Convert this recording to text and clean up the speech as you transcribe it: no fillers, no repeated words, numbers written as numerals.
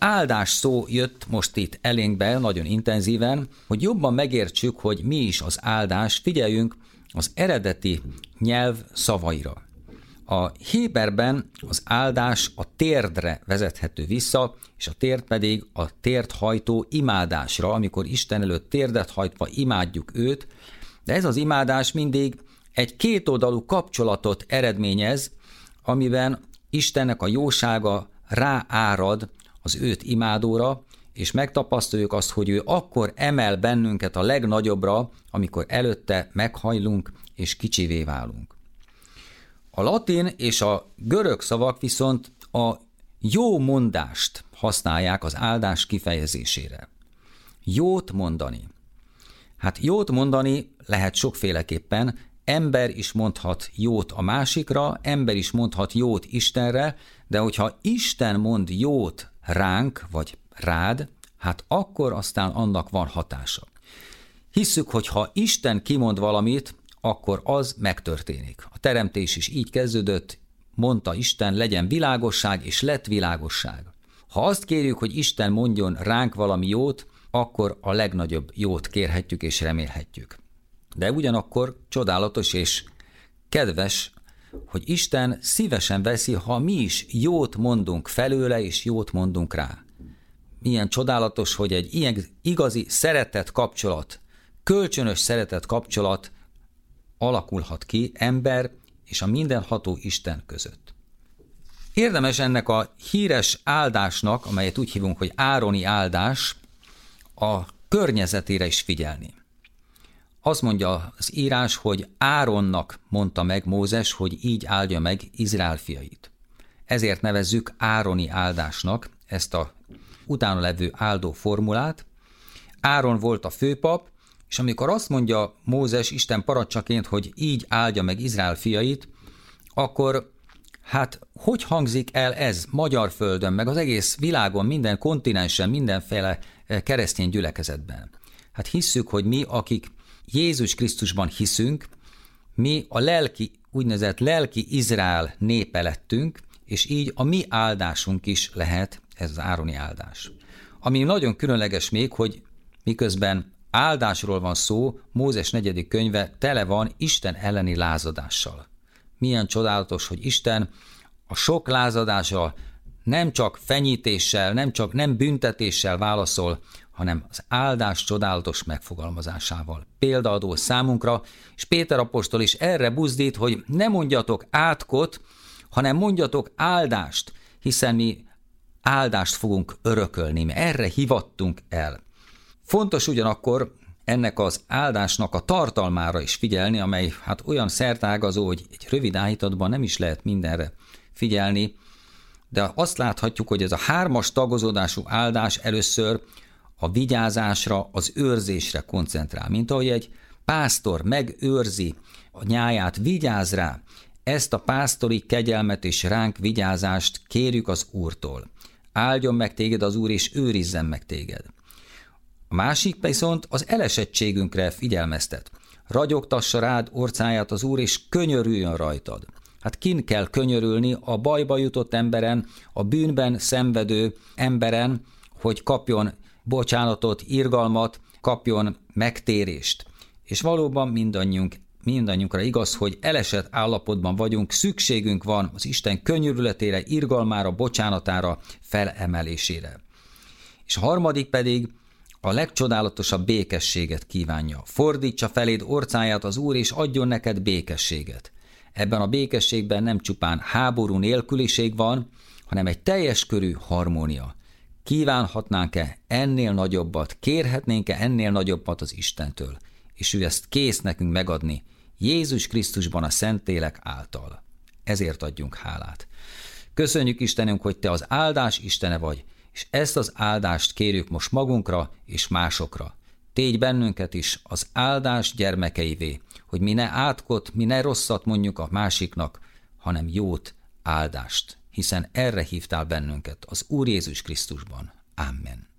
áldás szó jött most itt elénk be nagyon intenzíven, hogy jobban megértsük, hogy mi is az áldás, figyeljünk az eredeti nyelv szavaira. A héberben az áldás a térdre vezethető vissza, és a térd pedig a térdhajtó imádásra, amikor Isten előtt térdet hajtva imádjuk őt, de ez az imádás mindig egy kétoldalú kapcsolatot eredményez, amiben Istennek a jósága ráárad az őt imádóra, és megtapasztaljuk azt, hogy ő akkor emel bennünket a legnagyobbra, amikor előtte meghajlunk és kicsivé válunk. A latin és a görög szavak viszont a jó mondást használják az áldás kifejezésére. Jót mondani. Hát jót mondani lehet sokféleképpen, ember is mondhat jót a másikra, ember is mondhat jót Istenre, de hogyha Isten mond jót ránk, vagy rád, hát akkor aztán annak van hatása. Hisszük, hogy ha Isten kimond valamit, akkor az megtörténik. A teremtés is így kezdődött, mondta Isten, legyen világosság, és lett világosság. Ha azt kérjük, hogy Isten mondjon ránk valami jót, akkor a legnagyobb jót kérhetjük és remélhetjük. De ugyanakkor csodálatos és kedves, hogy Isten szívesen veszi, ha mi is jót mondunk felőle, és jót mondunk rá. Milyen csodálatos, hogy egy ilyen igazi szeretet kapcsolat, kölcsönös szeretet kapcsolat alakulhat ki ember és a mindenható Isten között. Érdemes ennek a híres áldásnak, amelyet úgy hívunk, hogy ároni áldás, a környezetére is figyelni. Azt mondja az írás, hogy Áronnak mondta meg Mózes, hogy így áldja meg Izrael fiait. Ezért nevezzük ároni áldásnak ezt a utána levő áldó formulát. Áron volt a főpap, és amikor azt mondja Mózes Isten parancsaként, hogy így áldja meg Izrael fiait, akkor hát hogy hangzik el ez magyar földön, meg az egész világon, minden kontinensen, mindenféle keresztény gyülekezetben? Hát hisszük, hogy mi, akik Jézus Krisztusban hiszünk, mi a úgynevezett lelki Izrael népe lettünk, és így a mi áldásunk is lehet ez az ároni áldás. Ami nagyon különleges még, hogy miközben áldásról van szó, Mózes 4. könyve tele van Isten elleni lázadással. Milyen csodálatos, hogy Isten a sok lázadásra nem csak fenyítéssel, nem büntetéssel válaszol, hanem az áldás csodálatos megfogalmazásával. Példaadó számunkra, és Péter apostol is erre buzdít, hogy ne mondjatok átkot, hanem mondjatok áldást, hiszen mi áldást fogunk örökölni, mi erre hivattunk el. Fontos ugyanakkor ennek az áldásnak a tartalmára is figyelni, amely hát olyan szertágazó, hogy egy rövid áhítatban nem is lehet mindenre figyelni, de azt láthatjuk, hogy ez a 3 tagozódású áldás először a vigyázásra, az őrzésre koncentrál. Mint ahogy egy pásztor megőrzi a nyáját, vigyáz rá, ezt a pásztori kegyelmet és ránk vigyázást kérjük az Úrtól. Áldjon meg téged az Úr, és őrizzen meg téged. A másik viszont az elesettségünkre figyelmeztet. Ragyogtassa rád orcáját az Úr, és könyörüljön rajtad. Hát kin kell könyörülni a bajba jutott emberen, a bűnben szenvedő emberen, hogy kapjon bocsánatot, irgalmat, kapjon megtérést. És valóban mindannyiunkra igaz, hogy elesett állapotban vagyunk, szükségünk van az Isten könyörületére, irgalmára, bocsánatára, felemelésére. És a harmadik pedig a legcsodálatosabb békességet kívánja. Fordítsa feléd orcáját az Úr, és adjon neked békességet. Ebben a békességben nem csupán háború nélküliség van, hanem egy teljes körű harmónia. Kívánhatnánk-e ennél nagyobbat, kérhetnénk-e ennél nagyobbat az Istentől, és ő ezt kész nekünk megadni Jézus Krisztusban a Szentlélek által. Ezért adjunk hálát. Köszönjük Istenünk, hogy Te az áldás Istene vagy, és ezt az áldást kérjük most magunkra és másokra. Tégy bennünket is az áldás gyermekeivé, hogy mi ne átkot, mi ne rosszat mondjuk a másiknak, hanem jót, áldást, hiszen erre hívtál bennünket az Úr Jézus Krisztusban. Amen.